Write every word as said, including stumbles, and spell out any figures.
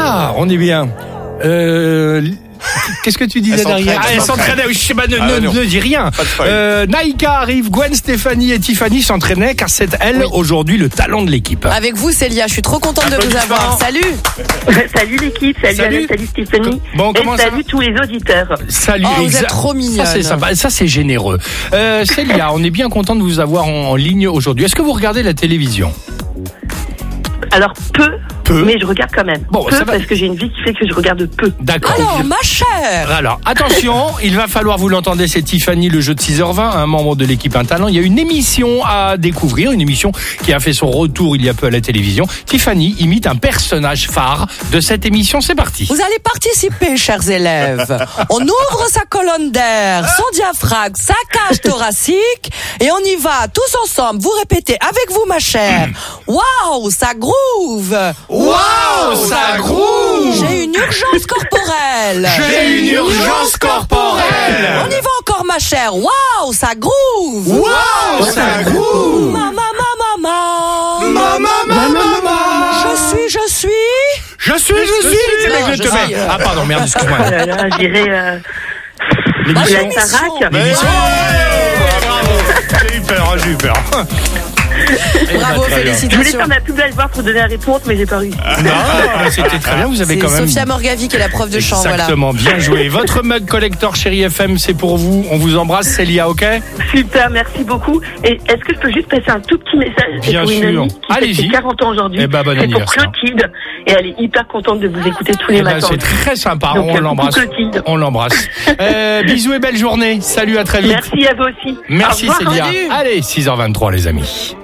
Ah, on est bien. Euh... Qu'est-ce que tu disais derrière? Ah, elle s'entraînait. Oui, je sais pas, ne, ah, ne, ne dis rien. Euh, Naïka arrive, Gwen Stéphanie et Tiffany s'entraînaient car c'est elle oui. aujourd'hui le talent de l'équipe. Avec vous, Célia, je suis trop contente de vous avoir. Salut. Salut l'équipe, salut, salut. Alain, salut Stéphanie. Bon, comment et salut tous les auditeurs. Salut. Oh, vous êtes trop mignonne. Ça c'est sympa, ça c'est généreux. Euh, Célia, on est bien content de vous avoir en, en ligne aujourd'hui. Est-ce que vous regardez la télévision? Alors peu, peu, mais je regarde quand même. Bon, peu ça va... parce que j'ai une vie qui fait que je regarde peu. D'accord. Alors, ma chère. Alors, attention, il va falloir, vous l'entendez, c'est Tiffany, le jeu de six heures vingt, un membre de l'équipe Un Talent. Il y a une émission à découvrir, une émission qui a fait son retour il y a peu à la télévision. Tiffany imite un personnage phare de cette émission. C'est parti. Vous allez participer, chers élèves. On ouvre sa colonne d'air, son diaphragme, sa cage thoracique, et on y va tous ensemble. Vous répétez avec vous, ma chère. Waouh, ça groove. Waouh, ça groove. J'ai une urgence corporelle. J'ai une urgence corporelle. On y va encore, ma chère. Waouh, ça groove. Waouh, ça groove. Maman, maman, maman, maman, maman. Je suis, je suis. Je suis, je suis. C'est Non, le je te suis, euh... Ah pardon, merde, excuse-moi. Oh là là, je dirais. Euh... L'émission. La Starac. L'émission. Bravo. J'ai eu peur, j'ai eu peur. Bravo, félicitations. Je voulais faire ma plus belle voix pour donner la réponse, mais j'ai pas réussi. Non, c'était très bien, vous avez c'est quand même... Sophia Morgavi qui est la prof de chant, Exactement, voilà. Bien joué. Votre mug collector Chérie F M, c'est pour vous. On vous embrasse, Célia, ok? Super, merci beaucoup. Et est-ce que je peux juste passer un tout petit message? Bien pour sûr. Une amie qui Allez-y. fait quarante ans aujourd'hui. Eh ben, bon c'est pour anniversaire. Clotilde. Et elle est hyper contente de vous écouter tous les eh ben, matins. C'est très sympa, Donc, on l'embrasse. Clotilde. On l'embrasse. euh, bisous et belle journée. Salut, à très vite. Merci à vous aussi. Merci, Au revoir, Célia. Salut. Allez, six heures vingt-trois, les amis.